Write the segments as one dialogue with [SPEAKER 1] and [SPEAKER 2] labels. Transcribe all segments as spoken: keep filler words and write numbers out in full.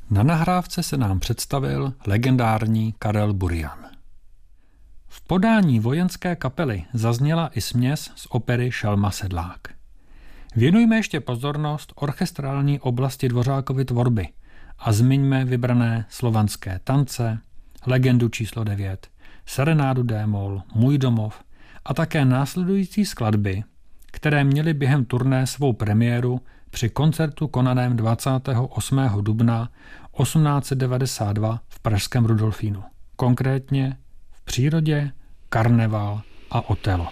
[SPEAKER 1] Na nahrávce se nám představil legendární Karel Burian. V podání vojenské kapely zazněla i směs z opery Šelma Sedlák. Věnujme ještě pozornost orchestrální oblasti Dvořákovy tvorby a zmiňme vybrané slovanské tance, legendu číslo devět, serenádu D-moll, Můj domov a také následující skladby, které měly během turné svou premiéru při koncertu konaném dvacátého osmého dubna osmnáct set devadesát dva v pražském Rudolfínu. Konkrétně v Přírodě, Karneval a Otelo.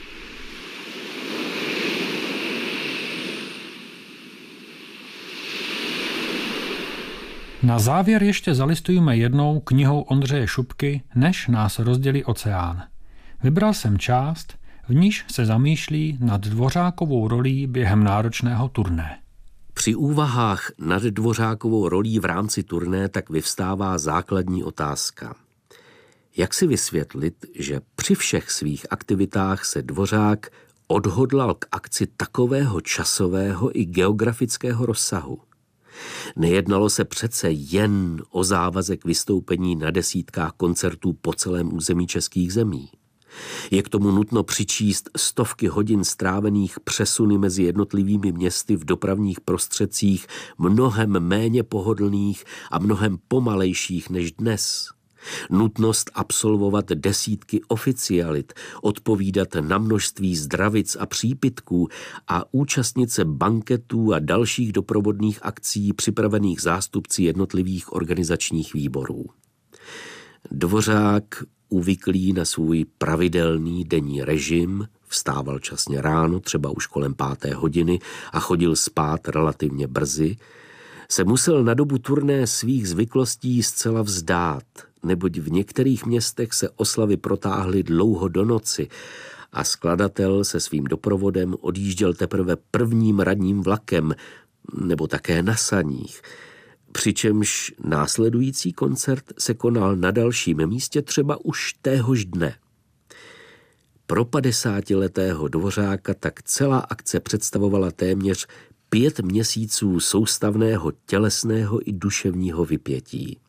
[SPEAKER 1] Na závěr ještě zalistujeme jednou knihou Ondřeje Šupky, Než nás rozdělí oceán. Vybral jsem část, v níž se zamýšlí nad Dvořákovou rolí během náročného turné.
[SPEAKER 2] Při úvahách nad Dvořákovou rolí v rámci turné tak vyvstává základní otázka. Jak si vysvětlit, že při všech svých aktivitách se Dvořák odhodlal k akci takového časového i geografického rozsahu? Nejednalo se přece jen o závazek vystoupení na desítkách koncertů po celém území českých zemí. Je k tomu nutno přičíst stovky hodin strávených přesuny mezi jednotlivými městy v dopravních prostředcích mnohem méně pohodlných a mnohem pomalejších než dnes. Nutnost absolvovat desítky oficialit, odpovídat na množství zdravic a přípitků a účastnit se banketů a dalších doprovodných akcí připravených zástupci jednotlivých organizačních výborů. Dvořák, uvyklý na svůj pravidelný denní režim, vstával časně ráno, třeba už kolem páté hodiny a chodil spát relativně brzy, se musel na dobu turné svých zvyklostí zcela vzdát, neboť v některých městech se oslavy protáhly dlouho do noci a skladatel se svým doprovodem odjížděl teprve prvním ranním vlakem, nebo také na saních, přičemž následující koncert se konal na dalším místě třeba už téhož dne. Pro padesátiletého Dvořáka tak celá akce představovala téměř pět měsíců soustavného tělesného i duševního vypětí.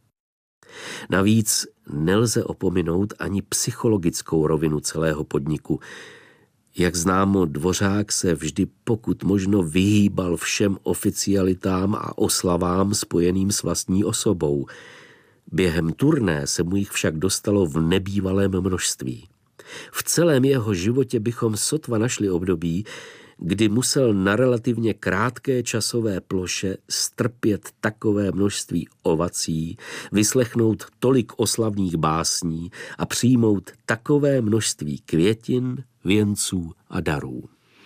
[SPEAKER 2] Navíc nelze opominout ani psychologickou rovinu celého podniku. Jak známo, Dvořák se vždy pokud možno vyhýbal všem oficialitám a oslavám spojeným s vlastní osobou. Během turné se mu jich však dostalo v nebývalém množství. V celém jeho životě bychom sotva našli období, kdy musel na relativně krátké časové ploše strpět takové množství ovací, vyslechnout tolik oslavných básní a přijmout takové množství květin, věnců a darů.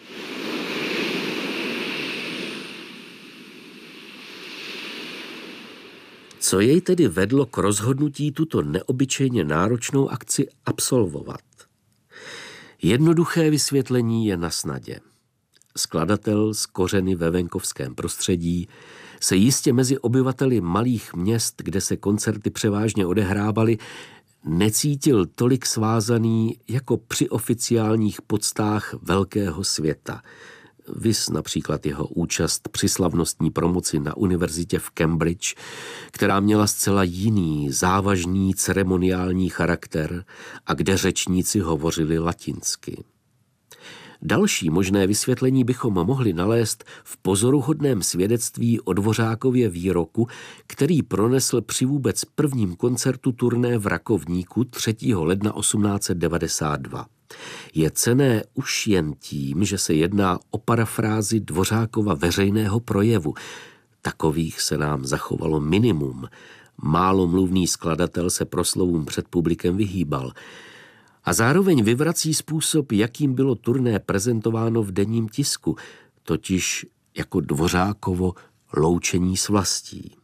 [SPEAKER 2] Co jej tedy vedlo k rozhodnutí tuto neobyčejně náročnou akci absolvovat? Jednoduché vysvětlení je na snadě. Skladatel z kořeny ve venkovském prostředí se jistě mezi obyvateli malých měst, kde se koncerty převážně odehrávaly, necítil tolik svázaný jako při oficiálních poctách velkého světa. Viz například jeho účast při slavnostní promoci na univerzitě v Cambridge, která měla zcela jiný, závažný ceremoniální charakter a kde řečníci hovořili latinsky. Další možné vysvětlení bychom mohli nalézt v pozoruhodném svědectví o Dvořákově výroku, který pronesl při vůbec prvním koncertu turné v Rakovníku třetího ledna osmnáct set devadesát dva. Je cenné už jen tím, že se jedná o parafrázi Dvořákova veřejného projevu. Takových se nám zachovalo minimum. Málomluvný skladatel se proslovům před publikem vyhýbal. A zároveň vyvrací způsob, jakým bylo turné prezentováno v denním tisku, totiž jako Dvořákovo loučení s vlastí.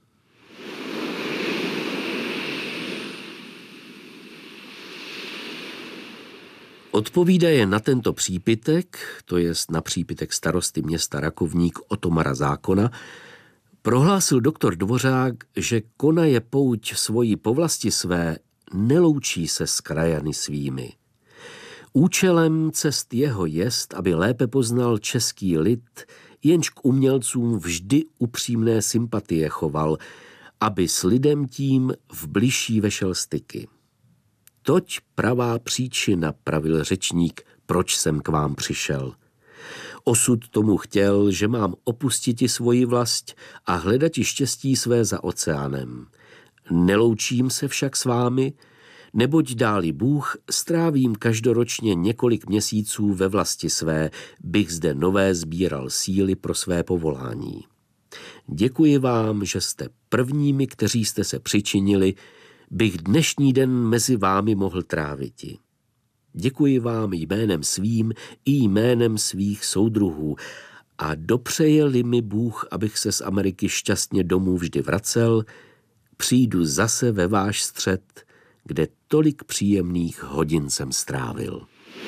[SPEAKER 2] Odpovídaje na tento přípitek, to jest na přípitek starosty města Rakovník Otomara Zákona, prohlásil doktor Dvořák, že konaje pouť svoji povlasti své, neloučí se s krajany svými. Účelem cest jeho jest, aby lépe poznal český lid, jenž k umělcům vždy upřímné sympatie choval aby s lidem tím v bližší vešel styky. Toť pravá příčina, pravil řečník, proč jsem k vám přišel. Osud tomu chtěl, že mám opustiti svoji vlast a hledati štěstí své za oceánem. Neloučím se však s vámi, neboť dáli Bůh, strávím každoročně několik měsíců ve vlasti své, bych zde nové sbíral síly pro své povolání. Děkuji vám, že jste prvními, kteří jste se přičinili, bych dnešní den mezi vámi mohl tráviti. Děkuji vám jménem svým i jménem svých soudruhů a dopřeje-li mi Bůh, abych se z Ameriky šťastně domů vždy vracel, přijdu zase ve váš střed, kde tolik příjemných hodin jsem strávil.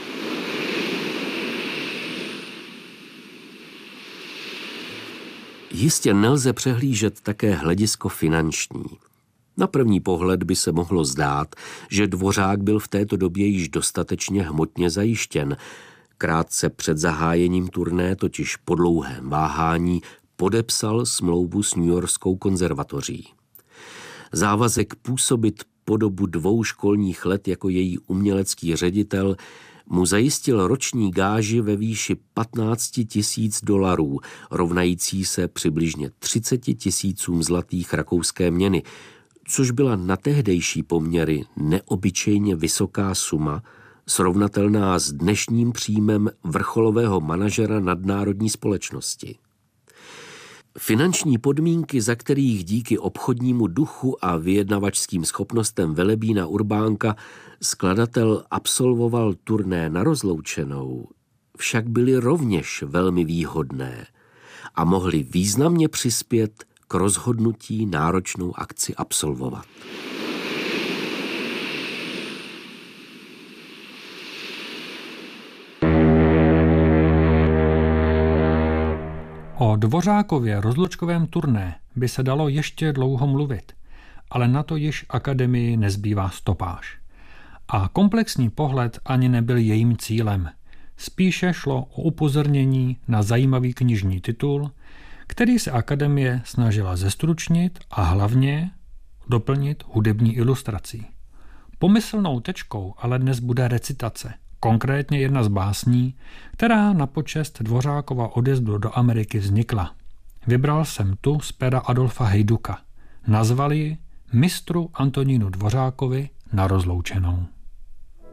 [SPEAKER 2] Jistě nelze přehlížet také hledisko finanční. Na první pohled by se mohlo zdát, že Dvořák byl v této době již dostatečně hmotně zajištěn. Krátce před zahájením turné, totiž po dlouhém váhání, podepsal smlouvu s newyorskou konzervatoří. Závazek působit po dobu dvou školních let jako její umělecký ředitel mu zajistil roční gáži ve výši patnáct tisíc dolarů, rovnající se přibližně třicet tisícům zlatých rakouské měny, což byla na tehdejší poměry neobyčejně vysoká suma, srovnatelná s dnešním příjmem vrcholového manažera nadnárodní společnosti. Finanční podmínky, za kterých díky obchodnímu duchu a vyjednavačským schopnostem Velebína Urbánka skladatel absolvoval turné na rozloučenou, však byly rovněž velmi výhodné a mohly významně přispět k rozhodnutí náročnou akci absolvovat.
[SPEAKER 1] O Dvořákově rozlučkovém turné by se dalo ještě dlouho mluvit, ale na to již akademii nezbývá stopáž. A komplexní pohled ani nebyl jejím cílem. Spíše šlo o upozornění na zajímavý knižní titul, který se akademie snažila zestručnit a hlavně doplnit hudební ilustrací. Pomyslnou tečkou ale dnes bude recitace, konkrétně jedna z básní, která na počest Dvořákova odjezdu do Ameriky vznikla. Vybral jsem tu z pera Adolfa Hejduka. Nazvali ji Mistru Antonínu Dvořákovi na rozloučenou.